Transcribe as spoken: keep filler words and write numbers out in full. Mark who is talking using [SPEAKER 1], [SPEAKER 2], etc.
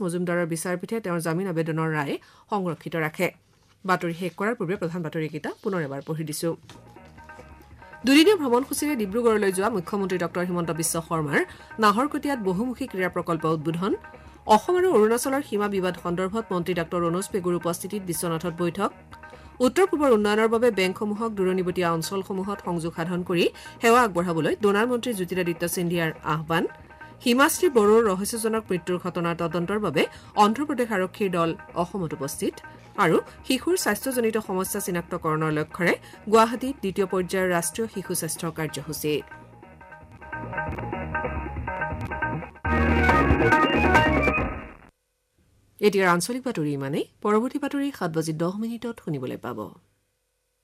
[SPEAKER 1] মজুমদাৰৰ বিচাৰপীঠে তেওঁৰ জামিন আবেদনৰ ৰায় সংৰক্ষিত ৰাখে বাতৰি শেষ কৰাৰ পূৰ্বে প্ৰধান বাতৰিকেইটা পুনৰ এবাৰ পঢ়ি দিছো দুদিনীয়া ভ্ৰমণসূচীৰে ডিব্ৰুগড়লৈ যোৱা মুখ্যমন্ত্ৰী ডক্টৰ হিমন্ত বিশ্ব শৰ্মাৰ নাহৰকটীয়াত বহুমুখী ক্ৰীড়া প্ৰকল্প উদ্বোধন অসম আৰু অৰুণাচলৰ সীমা বিবাদ সন্দৰ্ভত মন্ত্ৰী ডক্টৰ ৰণোজ পেগুৰ উপস্থিতিত বিশ্বনাথত বৈঠক উত্তৰ পূবৰ উন্নয়নৰ বাবে বেংকসমূহক দূৰণিবতীয়া অঞ্চলসমূহত সংযোগ সাধন কৰি সেৱা আগবঢ়াবলৈ ডোনাৰ মন্ত্ৰী জ্যোতিৰাদিত্য সিন্ধিয়াৰ আহ্বান হিমাশ্ৰী বড়োৰ ৰহস্যজনক মৃত্যুৰ ঘটনাৰ তদন্তৰ বাবে অন্ধ্ৰপ্ৰদেশ আৰক্ষীৰ দল অসমত উপস্থিত আৰু শিশুৰ স্বাস্থ্যজনিত সমস্যা চিনাক্তকৰণৰ লক্ষ্যৰে গুৱাহাটীত দ্বিতীয় পৰ্যায়ৰ ৰাষ্ট্ৰীয় শিশু স্বাস্থ্য কাৰ্যসূচী এতিয়াৰ আঞ্চলিক বাতৰি ইমানেই পৰৱৰ্তী বাতৰি সাত বাজি দহ মিনিটত শুনিবলৈ পাব